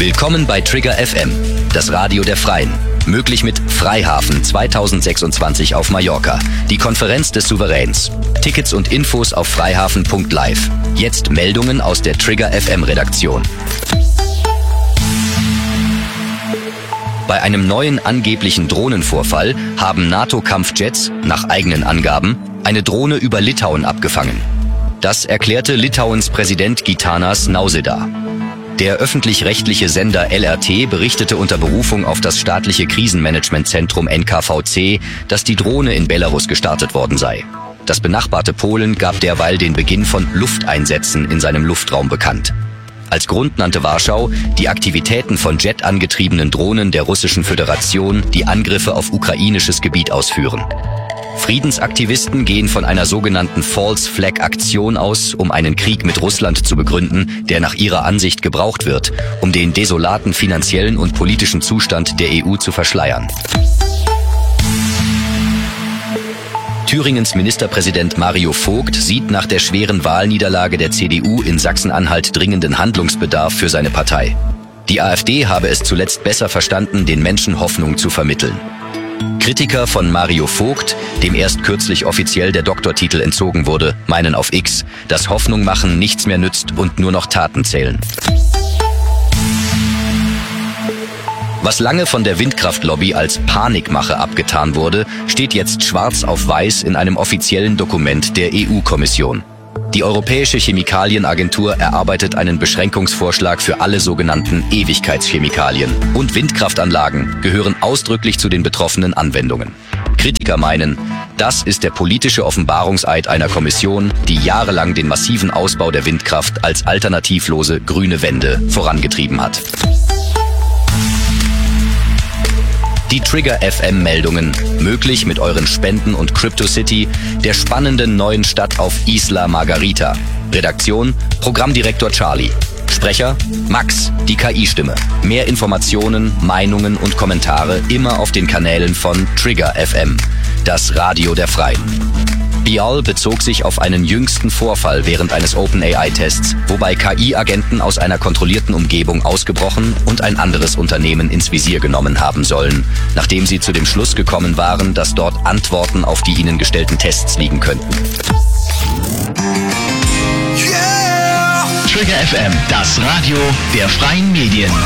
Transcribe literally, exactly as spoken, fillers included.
Willkommen bei Trigger F M, das Radio der Freien. Möglich mit Freihafen zweitausendsechsundzwanzig auf Mallorca, die Konferenz des Souveräns. Tickets und Infos auf freihafen punkt live. Jetzt Meldungen aus der Trigger F M Redaktion. Bei einem neuen angeblichen Drohnenvorfall haben NATO-Kampfjets, nach eigenen Angaben, eine Drohne über Litauen abgefangen. Das erklärte Litauens Präsident Gitanas Nausėda. Der öffentlich-rechtliche Sender L R T berichtete unter Berufung auf das staatliche Krisenmanagementzentrum N K V C, dass die Drohne in Belarus gestartet worden sei. Das benachbarte Polen gab derweil den Beginn von Lufteinsätzen in seinem Luftraum bekannt. Als Grund nannte Warschau die Aktivitäten von jetangetriebenen Drohnen der Russischen Föderation, die Angriffe auf ukrainisches Gebiet ausführen. Friedensaktivisten gehen von einer sogenannten False Flag Aktion aus, um einen Krieg mit Russland zu begründen, der nach ihrer Ansicht gebraucht wird, um den desolaten finanziellen und politischen Zustand der E U zu verschleiern. Thüringens Ministerpräsident Mario Vogt sieht nach der schweren Wahlniederlage der C D U in Sachsen-Anhalt dringenden Handlungsbedarf für seine Partei. Die AfD habe es zuletzt besser verstanden, den Menschen Hoffnung zu vermitteln. Kritiker von Mario Vogt, dem erst kürzlich offiziell der Doktortitel entzogen wurde, meinen auf X, dass Hoffnung machen nichts mehr nützt und nur noch Taten zählen. Was lange von der Windkraftlobby als Panikmache abgetan wurde, steht jetzt schwarz auf weiß in einem offiziellen Dokument der E U-Kommission. Die Europäische Chemikalienagentur erarbeitet einen Beschränkungsvorschlag für alle sogenannten Ewigkeitschemikalien. Und Windkraftanlagen gehören ausdrücklich zu den betroffenen Anwendungen. Kritiker meinen, das ist der politische Offenbarungseid einer Kommission, die jahrelang den massiven Ausbau der Windkraft als alternativlose grüne Wende vorangetrieben hat. Die Trigger F M-Meldungen, möglich mit euren Spenden und CryptoCity, der spannenden neuen Stadt auf Isla Margarita. Redaktion, Programmdirektor Charlie. Sprecher, Max, die K I-Stimme. Mehr Informationen, Meinungen und Kommentare immer auf den Kanälen von Trigger F M, das Radio der Freien. Bial bezog sich auf einen jüngsten Vorfall während eines OpenAI-Tests, wobei K I-Agenten aus einer kontrollierten Umgebung ausgebrochen und ein anderes Unternehmen ins Visier genommen haben sollen, nachdem sie zu dem Schluss gekommen waren, dass dort Antworten auf die ihnen gestellten Tests liegen könnten. Yeah! Trigger F M, das Radio der freien Medien.